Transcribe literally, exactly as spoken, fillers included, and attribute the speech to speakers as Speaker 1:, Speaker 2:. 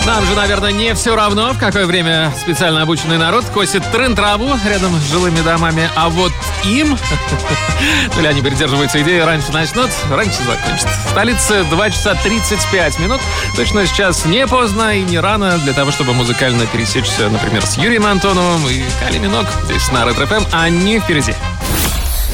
Speaker 1: Нам же, наверное, не все равно, в какое время специально обученный народ косит трын-траву рядом с жилыми домами. А вот им, ну или они придерживаются идеи, раньше начнут, раньше закончат. В столице два часа тридцать пять минут. Точно сейчас не поздно и не рано для того, чтобы музыкально пересечься, например, с Юрием Антоновым и Кали Минок. Здесь на Ретро эф эм. Они впереди.